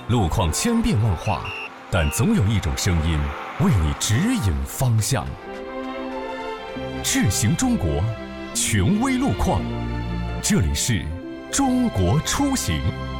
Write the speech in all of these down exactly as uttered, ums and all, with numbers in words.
路况千变万化，但总有一种声音为你指引方向。智行中国，权威路况，这里是中国出行。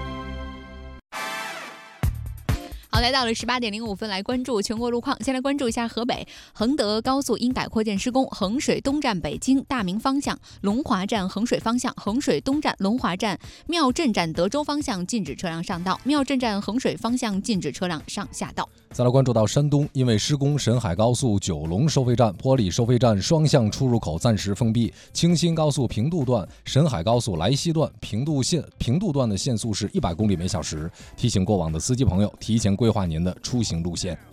好，来到了十八点零五分，来关注全国路况。先来关注一下河北衡德高速因改扩建施工，衡水东站北京大明方向、龙华站衡水方向、衡水东站龙华站、庙镇站德州方向禁止车辆上道，庙镇站衡水方向禁止车辆上下道。 再来关注到山东，因为施工，沈海高速九龙收费站、坡里收费站双向出入口暂时封闭。京新高速平度段、沈海高速莱西段平度线平度段的限速是一百公里每小时。提醒过往的司机朋友提前规划您的出行路线。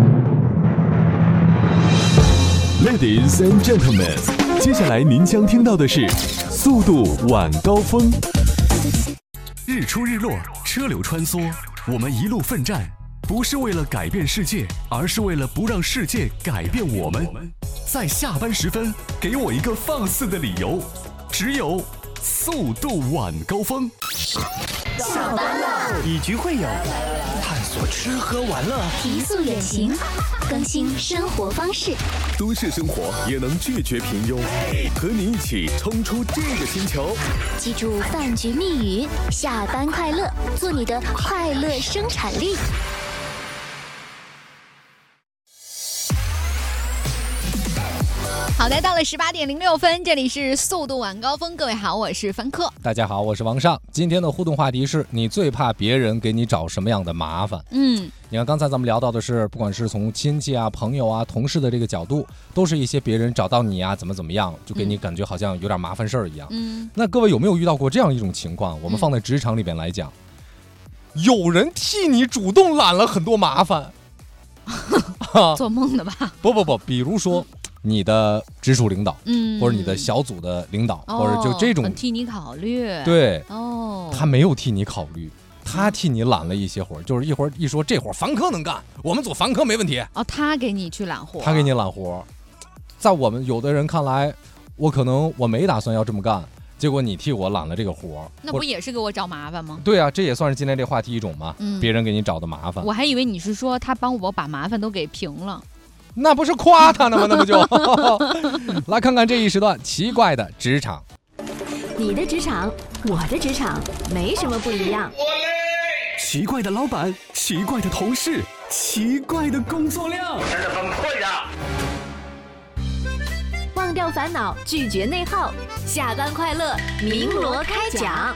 Ladies and gentlemen， 接下来您将听到的是速度晚高峰。日出日落，车流穿梭，我们一路奋战。不是为了改变世界，而是为了不让世界改变我们。在下班时分，给我一个放肆的理由，只有速度晚高峰。 下班了， 以局会友，探索吃喝玩乐， 提速远行，更新生活方式。 都市生活也能拒绝平庸，和你一起冲出这个星球。 记住饭局密语：下班快乐，做你的快乐生产力。 好的，到了十八点零六分，这里是速度晚高峰。各位好，我是凡客。 大家好，我是王尚。今天的互动话题是：你最怕别人给你找什么样的麻烦？ 嗯， 你看刚才咱们聊到的是，不管是从亲戚啊、朋友啊、同事的这个角度，都是一些别人找到你啊，怎么怎么样，就给你感觉好像有点麻烦事儿一样。嗯，那各位有没有遇到过这样一种情况？我们放在职场里边来讲，嗯、有人替你主动揽了很多麻烦。 做梦的吧？ 不不不，比如说。你的直属领导， 嗯， 或者你的小组的领导， 哦、 或者就这种很替你考虑， 对， 哦， 他没有替你考虑，他替你揽了一些活，就是一会儿一说这活凡科能干，我们组凡科没问题， 哦，他给你去揽活， 他给你揽活，在我们有的人看来，我可能我没打算要这么干，结果你替我揽了这个活， 那不也是给我找麻烦吗？ 对啊，这也算是今天这话题一种嘛，嗯、别人给你找的麻烦。 我还以为你是说他帮我把麻烦都给平了。 那不是夸他呢吗？那不就来看看这一时段奇怪的职场。 你的职场，我的职场，没什么不一样。 奇怪的老板，奇怪的同事，奇怪的工作量， 真的崩溃了。 忘掉烦恼，拒绝内耗，下班快乐，鸣锣开讲。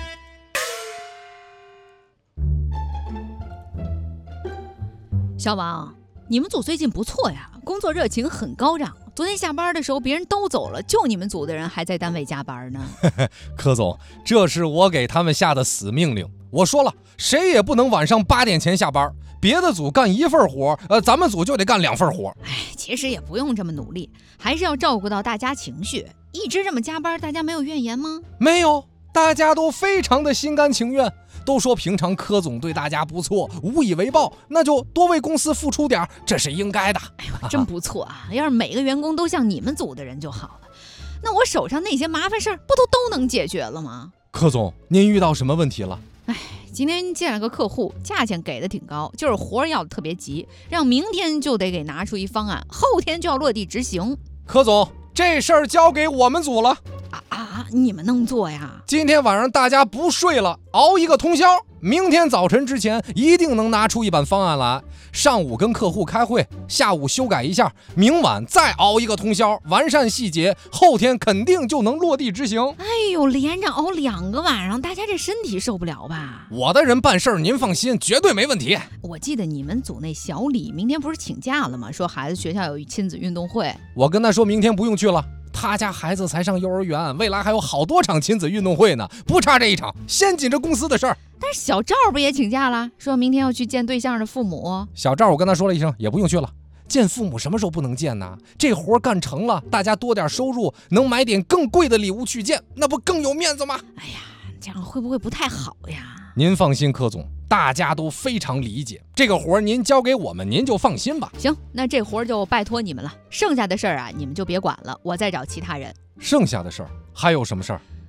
小王，你们组最近不错呀，工作热情很高涨。昨天下班的时候，别人都走了，就你们组的人还在单位加班呢。 柯总，这是我给他们下的死命令。我说了，谁也不能晚上八点前下班，别的组干一份活，呃，咱们组就得干两份活。 哎，其实也不用这么努力，还是要照顾到大家情绪。一直这么加班，大家没有怨言吗？ 没有，大家都非常的心甘情愿。都说平常柯总对大家不错，无以为报，那就多为公司付出点，这是应该的。 哎呦，真不错啊！要是每个员工都像你们组的人就好了，那我手上那些麻烦事儿不都都能解决了吗？ 柯总，您遇到什么问题了？ 哎，今天见了个客户，价钱给的挺高，就是活要的特别急，让明天就得给拿出一方案，后天就要落地执行。 柯总，这事儿交给我们组了。 啊啊！你们能做呀？ 今天晚上大家不睡了，熬一个通宵，明天早晨之前一定能拿出一版方案来。上午跟客户开会，下午修改一下，明晚再熬一个通宵，完善细节，后天肯定就能落地执行。 哎呦，连着熬两个晚上，大家这身体受不了吧？ 我的人办事儿，您放心，绝对没问题。 我记得你们组那小李明天不是请假了吗？说孩子学校有亲子运动会， 我跟他说明天不用去了。他家孩子才上幼儿园，未来还有好多场亲子运动会呢，不差这一场，先紧着公司的事儿。 但是小赵不也请假了，说明天要去见对象的父母。 小赵我跟他说了一声，也不用去了。见父母什么时候不能见呢？这活干成了，大家多点收入，能买点更贵的礼物去见，那不更有面子吗？ 哎呀，这样会不会不太好呀？ 您放心，柯总，大家都非常理解，这个活您交给我们，您就放心吧。 行，那这活就拜托你们了，剩下的事儿啊，你们就别管了，我再找其他人。 剩下的事儿还有什么事儿？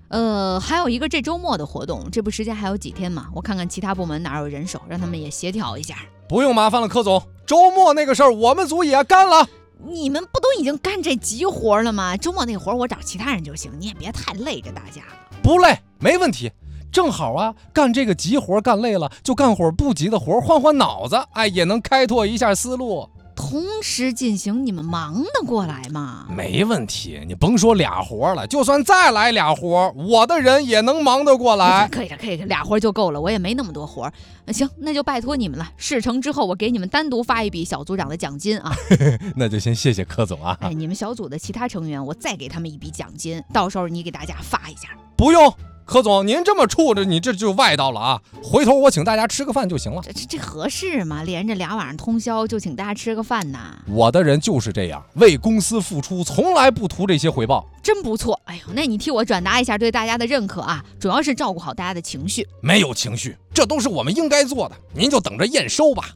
呃，还有一个这周末的活动，这不时间还有几天嘛？我看看其他部门哪有人手，让他们也协调一下。 不用麻烦了，柯总，周末那个事儿我们组也干了。 你们不都已经干这急活了吗？周末那活我找其他人就行，你也别太累着大家了。 不累，没问题。正好啊，干这个急活干累了，就干会儿不急的活，换换脑子，哎，也能开拓一下思路。 同时进行，你们忙得过来吗？ 没问题，你甭说俩活了，就算再来俩活，我的人也能忙得过来。 可以的，可以的，俩活就够了，我也没那么多活。行，那就拜托你们了。事成之后，我给你们单独发一笔小组长的奖金啊。 那就先谢谢柯总啊。 哎，你们小组的其他成员，我再给他们一笔奖金，到时候你给大家发一下。 不用。柯总，您这么处着，你这就外道了啊！回头我请大家吃个饭就行了。 这这这合适吗？连着俩晚上通宵就请大家吃个饭呐？ 我的人就是这样，为公司付出，从来不图这些回报。 真不错，哎呦，那你替我转达一下对大家的认可啊！主要是照顾好大家的情绪。 没有情绪，这都是我们应该做的，您就等着验收吧。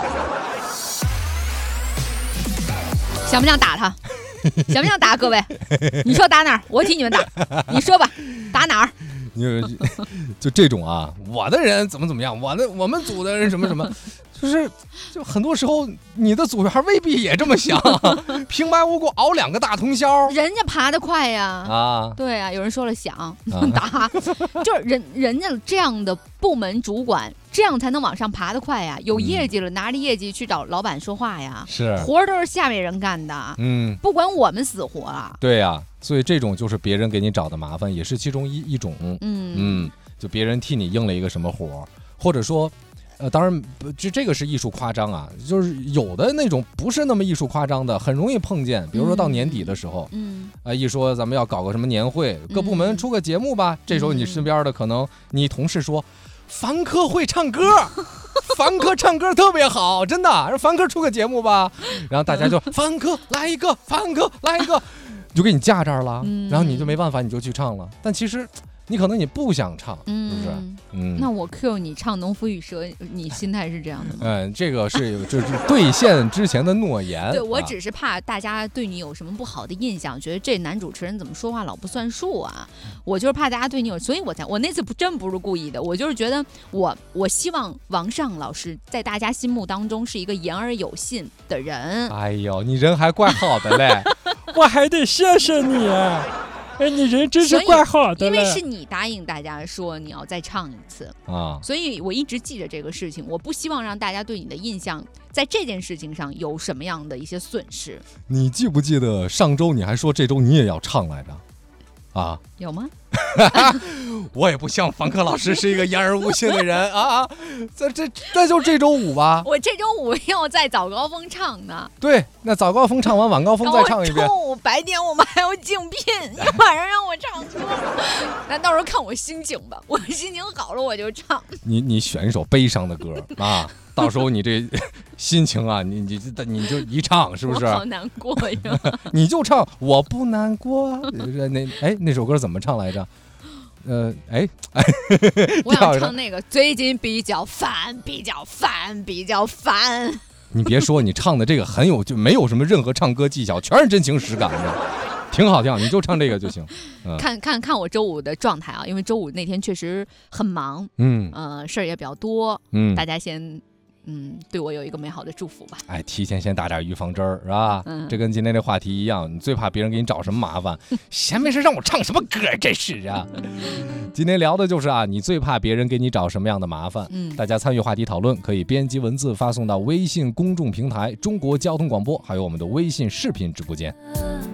想不想打他？想不想打各位？你说打哪儿？我替你们打。你说吧，打哪儿？ 你就这种啊，我的人怎么怎么样，我的我们组的人什么什么，就是就很多时候你的组员未必也这么想，平白无故熬两个大通宵， 人家爬得快呀啊， 对啊，有人说了想、啊、打，就是人人家这样的部门主管，这样才能往上爬得快呀，有业绩了、嗯、拿着业绩去找老板说话呀， 是活都是下面人干的，嗯，不管我们死活啊， 对呀、啊。所以这种就是别人给你找的麻烦，也是其中一一种。 嗯嗯，就别人替你应了一个什么活，或者说，呃，当然这这个是艺术夸张啊，就是有的那种不是那么艺术夸张的，很容易碰见。比如说到年底的时候， 嗯啊、呃，一说咱们要搞个什么年会，各部门出个节目吧，嗯、这时候你身边的可能你同事说，凡客会唱歌。凡客唱歌特别好，真的，让凡客出个节目吧，然后大家就凡客来一个，凡客来一个。就给你架这儿了、嗯，然后你就没办法，你就去唱了。但其实你可能你不想唱，嗯、是不是？ 嗯，那我 Q 你唱《农夫与蛇》，你心态是这样的吗？ 嗯，这个是就是兑现之前的诺言。 对，我只是怕大家对你有什么不好的印象，觉得这男主持人怎么说话老不算数啊？我就是怕大家对你有，所以我才我那次不真不是故意的，我就是觉得我我希望王上老师在大家心目当中是一个言而有信的人。 哎呦，你人还怪好的嘞。 我还得谢谢你，哎，你人真是怪好的。 因为是你答应大家说你要再唱一次啊， 所以我一直记着这个事情，我不希望让大家对你的印象在这件事情上有什么样的一些损失。 你记不记得上周你还说这周你也要唱来着？啊， 有吗？ 我也不像凡客老师是一个言而无信的人啊！这这那就这周五吧。 我这周五要在早高峰唱呢。 对，那早高峰唱完，晚高峰再唱一遍。 中午白天我们还要竞聘，你晚上让我唱歌，那到时候看我心情吧。我心情好了我就唱。 你你选一首悲伤的歌啊！到时候你这心情啊，你你你就一唱，是不是？ 我好难过呀！ 你就唱，我不难过。那哎，那首歌怎么唱来着？呃，哎哎， 我想唱那个最近比较烦，比较烦，比较烦。 你别说，你唱的这个很有，就没有什么任何唱歌技巧，全是真情实感的，挺好听。你就唱这个就行。嗯、 看看看我周五的状态啊，因为周五那天确实很忙， 嗯， 呃，事儿也比较多， 嗯， 大家先。嗯，对我有一个美好的祝福吧。 哎，提前先打点预防针儿，是吧？嗯，这跟今天这话题一样，你最怕别人给你找什么麻烦，闲没事让我唱什么歌，这是啊。今天聊的就是啊，你最怕别人给你找什么样的麻烦？嗯，大家参与话题讨论，可以编辑文字发送到微信公众平台中国交通广播，还有我们的微信视频直播间。